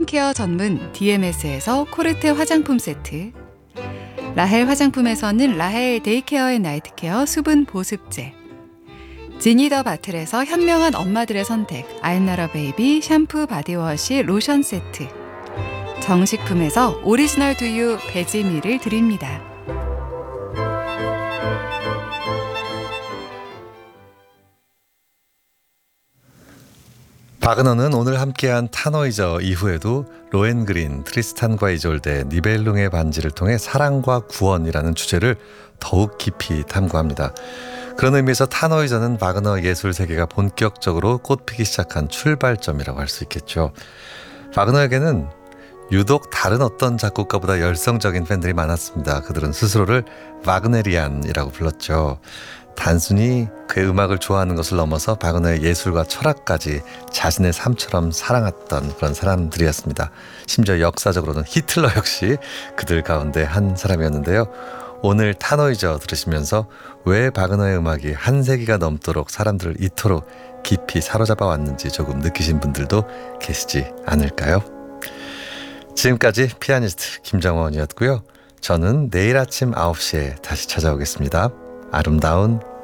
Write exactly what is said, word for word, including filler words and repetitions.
스킨케어 전문 디엠에스에서 코르테 화장품 세트, 라헬 화장품에서는 라헬 데이케어 앤 나이트케어 수분 보습제, 지니더 바틀에서 현명한 엄마들의 선택 아임나라 베이비 샴푸 바디워시 로션 세트, 정식품에서 오리지널 두유 베지밀을 드립니다. 바그너는 오늘 함께한 타노이저 이후에도 로엔그린, 트리스탄과 이졸데, 니벨룽의 반지를 통해 사랑과 구원이라는 주제를 더욱 깊이 탐구합니다. 그런 의미에서 타노이저는 바그너 예술 세계가 본격적으로 꽃피기 시작한 출발점이라고 할 수 있겠죠. 바그너에게는 유독 다른 어떤 작곡가보다 열성적인 팬들이 많았습니다. 그들은 스스로를 바그네리안이라고 불렀죠. 단순히 그의 음악을 좋아하는 것을 넘어서 바그너의 예술과 철학까지 자신의 삶처럼 사랑했던 그런 사람들이었습니다. 심지어 역사적으로는 히틀러 역시 그들 가운데 한 사람이었는데요. 오늘 타노이저 들으시면서 왜 바그너의 음악이 한 세기가 넘도록 사람들을 이토록 깊이 사로잡아 왔는지 조금 느끼신 분들도 계시지 않을까요? 지금까지 피아니스트 김정원이었고요. 저는 내일 아침 아홉 시에 다시 찾아오겠습니다. 아름다운